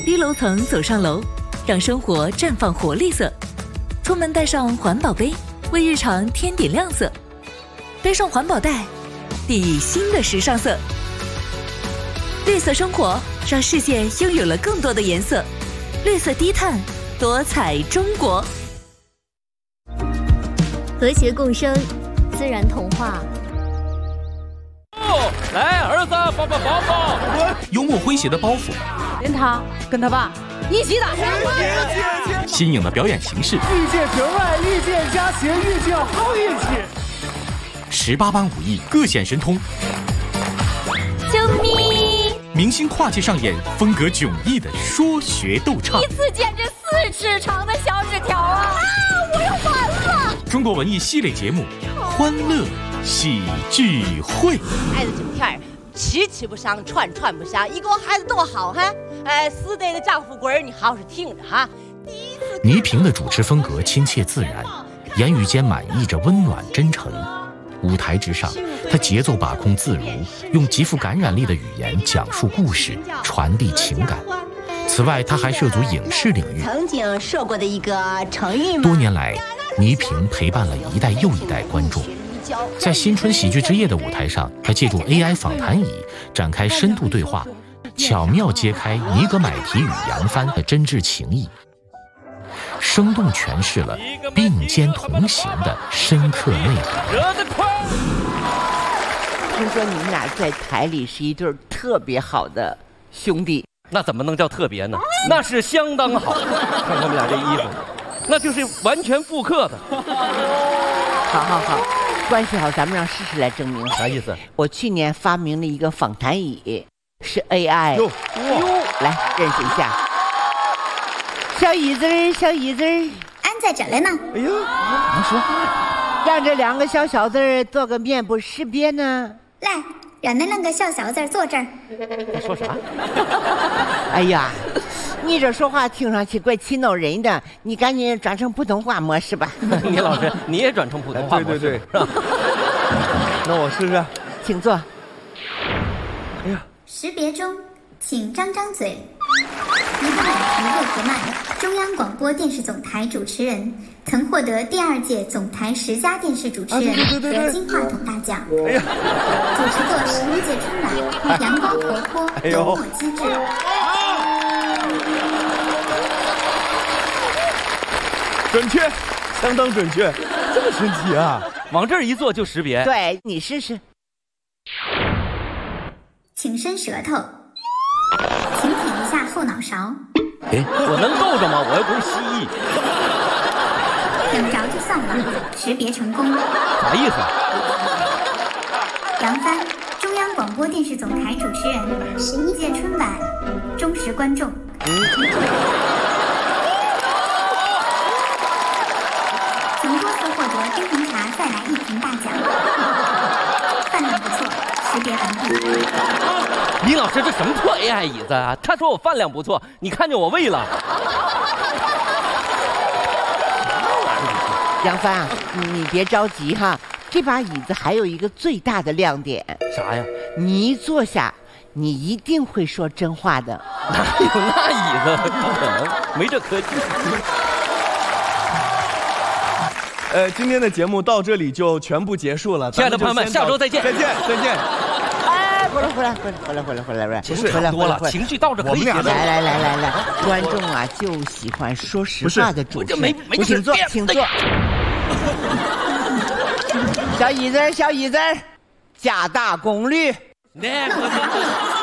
低楼层走上楼，让生活绽放活力色。出门带上环保杯，为日常添点亮色。背上环保袋，砥砺新的时尚色。绿色生活让世界拥有了更多的颜色。绿色低碳，多彩中国。 和谐共生，自然童话。 来，儿子，抱抱宝宝。 幽默诙谐的包袱， 连他跟他爸一起打。 新颖的表演形式， 遇见纯爱，遇见家贤，遇见好运气。 18般武艺各显神通， 救命！ 明星跨界上演风格迥异的说学逗唱， 一次剪这4尺长的小纸条啊！我要完了！ 中国文艺系列节目《欢乐喜剧会》。 孩子今天气不上，串不上，一个孩子多好哈！死得的丈夫棍儿，你好好听着哈。 倪萍的主持风格亲切自然，言语间满溢着温暖真诚。舞台之上，她节奏把控自如，用极富感染力的语言讲述故事，传递情感。此外，她还涉足影视领域。 曾经说过的一个成语吗？ 多年来，倪萍陪伴了一代又一代观众。在新春喜剧之夜的舞台上，她借助 AI 访谈椅展开深度对话，巧妙揭开尼格买提与杨帆的真挚情谊，生动诠释了并肩同行的深刻内涵。 听说你们俩在台里是一对特别好的兄弟， 那怎么能叫特别呢？那是相当好。看他们俩这衣服，那就是完全复刻的。 好，关系好，咱们让试试来证明。 啥意思？ 我去年发明了一个访谈椅，是 AI。哟，来认识一下。小椅子， 俺在这来呢。 哎呦，能说话呀！ 让这2个小子做个面部识别呢。 来，让那2个小子坐这儿。 他说啥？ 哎呀，你这说话听上去怪气恼人的，你赶紧转成普通话模式吧。 倪老师，你也转成普通话模式？ 对， 是吧？ 那我试试。 请坐。 哎呀， 识别中，请张嘴。尼格买提沃格曼，中央广播电视总台主持人，曾获得第2届总台10佳电视主持人和金话筒大奖。 哎呀， 主持过15届春晚，阳光活泼，幽默机智。 准确，相当准确，这么神奇啊！ 往这儿一坐就识别。 对，你试试。 请伸舌头，请舔一下后脑勺。 哎，我能够着吗？我又不是蜥蜴。 等着就算了，识别成功。 啥意思？ 杨帆，中央广播电视总台主持人，11届春晚忠实观众。曾多次获得冰红茶再来1瓶大奖。饭量不错，识别完毕。 倪老师，这什么破 AI 椅子啊？他说我饭量不错，你看见我胃了？ 杨帆啊，你别着急哈，这把椅子还有一个最大的亮点。 啥呀？ 你一坐下，你一定会说真话的。 哪有那椅子？不可能，没这科技。 今天的节目到这里就全部结束了。 亲爱的朋友们，下周再见。 再见。 哎，回来， 不是差不多了，情绪到这可以结束。 来，观众啊就喜欢说实话的主持人。请坐。小椅子，加大功率。